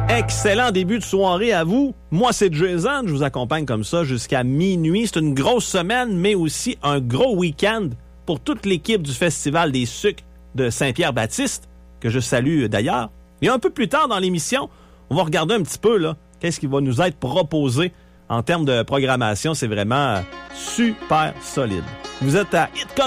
Excellent début de soirée à vous. Moi, c'est Jason. Je vous accompagne comme ça jusqu'à minuit. C'est une grosse semaine, mais aussi un gros week-end pour toute l'équipe du Festival des Sucres de Saint-Pierre-Baptiste, que je salue d'ailleurs. Et un peu plus tard dans l'émission, on va regarder un petit peu là, qu'est-ce qui va nous être proposé en termes de programmation. C'est vraiment super solide. Vous êtes à Hit